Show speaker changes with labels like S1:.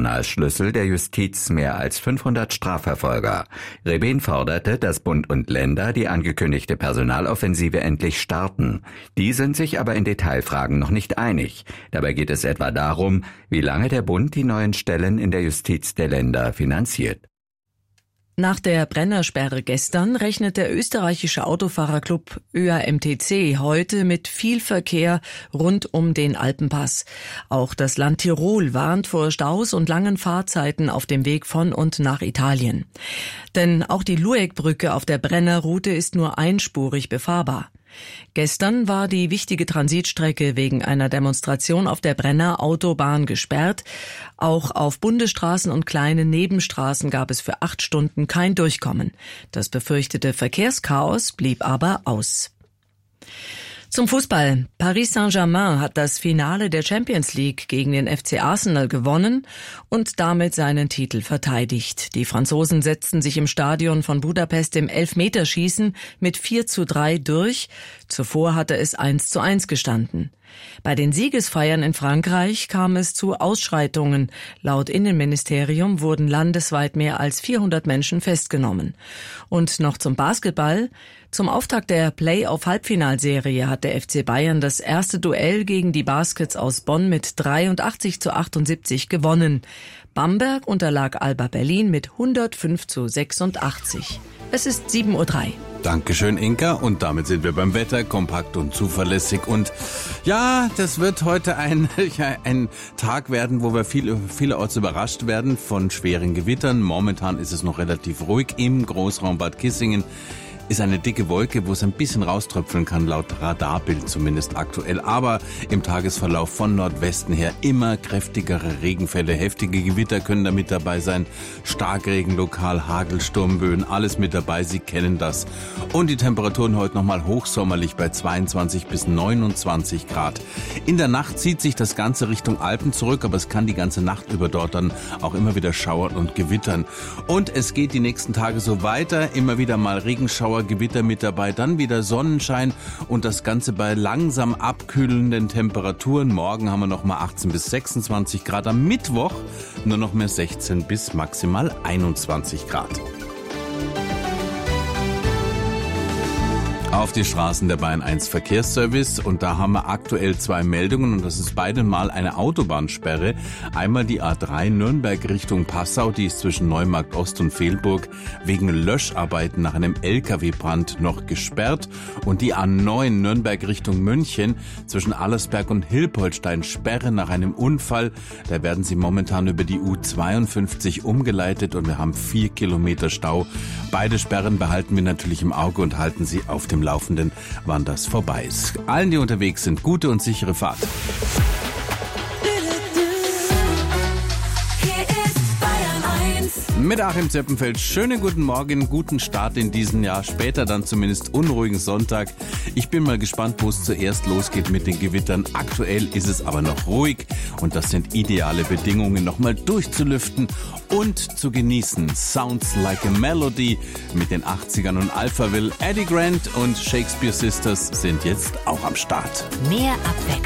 S1: Personalschlüssel der Justiz mehr als 500 Strafverfolger. Rebehn forderte, dass Bund und Länder die angekündigte Personaloffensive endlich starten. Die sind sich aber in Detailfragen noch nicht einig. Dabei geht es etwa darum, wie lange der Bund die neuen Stellen in der Justiz der Länder finanziert.
S2: Nach der Brennersperre gestern rechnet der österreichische Autofahrerclub ÖAMTC heute mit viel Verkehr rund um den Alpenpass. Auch das Land Tirol warnt vor Staus und langen Fahrzeiten auf dem Weg von und nach Italien. Denn auch die Luegbrücke auf der Brennerroute ist nur einspurig befahrbar. Gestern war die wichtige Transitstrecke wegen einer Demonstration auf der Brenner Autobahn gesperrt. Auch auf Bundesstraßen und kleinen Nebenstraßen gab es für 8 Stunden kein Durchkommen. Das befürchtete Verkehrschaos blieb aber aus. Zum Fußball. Paris Saint-Germain hat das Finale der Champions League gegen den FC Arsenal gewonnen und damit seinen Titel verteidigt. Die Franzosen setzten sich im Stadion von Budapest im Elfmeterschießen mit 4:3 durch. Zuvor hatte es 1:1 gestanden. Bei den Siegesfeiern in Frankreich kam es zu Ausschreitungen. Laut Innenministerium wurden landesweit mehr als 400 Menschen festgenommen. Und noch zum Basketball. Zum Auftakt der Play-off-Halbfinalserie hat der FC Bayern das erste Duell gegen die Baskets aus Bonn mit 83:78 gewonnen. Bamberg unterlag Alba Berlin mit 105:86. Es ist 7:03 Uhr.
S3: Dankeschön, Inka. Und damit sind wir beim Wetter, kompakt und zuverlässig. Und ja, das wird heute ein Tag werden, wo wir vielerorts überrascht werden von schweren Gewittern. Momentan ist es noch relativ ruhig im Großraum Bad Kissingen. Ist eine dicke Wolke, wo es ein bisschen rauströpfeln kann, laut Radarbild zumindest aktuell. Aber im Tagesverlauf von Nordwesten her immer kräftigere Regenfälle, heftige Gewitter können da mit dabei sein. Starkregen, lokal, Hagel, Sturmböen, alles mit dabei, Sie kennen das. Und die Temperaturen heute nochmal hochsommerlich bei 22 bis 29 Grad. In der Nacht zieht sich das Ganze Richtung Alpen zurück, aber es kann die ganze Nacht über dort dann auch immer wieder schauern und gewittern. Und es geht die nächsten Tage so weiter, immer wieder mal Regenschauer, Gewitter mit dabei, dann wieder Sonnenschein und das Ganze bei langsam abkühlenden Temperaturen. Morgen haben wir noch mal 18 bis 26 Grad, am Mittwoch nur noch mehr 16 bis maximal 21 Grad. Auf die Straßen der Bayern 1 Verkehrsservice und da haben wir aktuell 2 Meldungen und das ist beide mal eine Autobahnsperre. Einmal die A3 Nürnberg Richtung Passau, die ist zwischen Neumarkt Ost und Vehlburg wegen Löscharbeiten nach einem LKW-Brand noch gesperrt und die A9 Nürnberg Richtung München zwischen Allersberg und Hilpoltstein Sperre nach einem Unfall. Da werden sie momentan über die U52 umgeleitet und wir haben 4 Kilometer Stau. Beide Sperren behalten wir natürlich im Auge und halten sie auf dem Laufenden, wann das vorbei ist. Allen, die unterwegs sind, gute und sichere Fahrt. Mit Achim Zeppenfeld, schönen guten Morgen, guten Start in diesen Jahr, später dann zumindest unruhigen Sonntag. Ich bin mal gespannt, wo es zuerst losgeht mit den Gewittern. Aktuell ist es aber noch ruhig und das sind ideale Bedingungen, nochmal durchzulüften und zu genießen. Sounds Like a Melody mit den 80ern und Alphaville. Eddie Grant und Shakespeare Sisters sind jetzt auch am Start.
S4: Mehr Abwechslung.